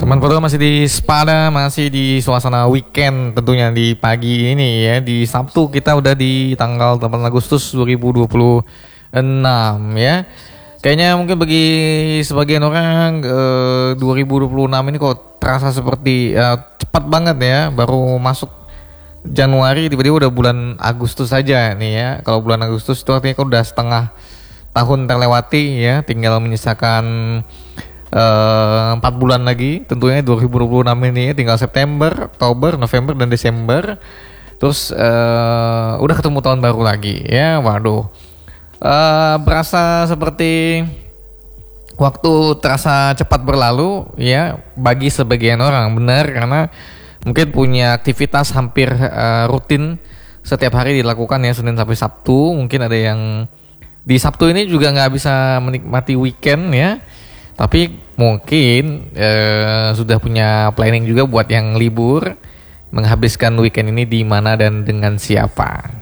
Teman Podol masih di Spada, masih di suasana weekend tentunya di pagi ini ya. Di Sabtu kita udah di tanggal 8 Agustus 2026 ya. Kayaknya mungkin bagi sebagian orang 2026 ini kok terasa seperti cepat banget ya. Baru masuk Januari tiba-tiba udah bulan Agustus saja nih ya. Kalau bulan Agustus itu artinya kok udah setengah tahun terlewati ya. Tinggal menyisakan 4 bulan lagi tentunya 2026 ini, tinggal September, Oktober, November dan Desember. Terus udah ketemu tahun baru lagi ya. Waduh, berasa seperti waktu terasa cepat berlalu ya bagi sebagian orang, benar, karena mungkin punya aktivitas hampir rutin setiap hari dilakukan ya, Senin sampai Sabtu. Mungkin ada yang di Sabtu ini juga nggak bisa menikmati weekend ya, tapi mungkin sudah punya planning juga buat yang libur, menghabiskan weekend ini di mana dan dengan siapa.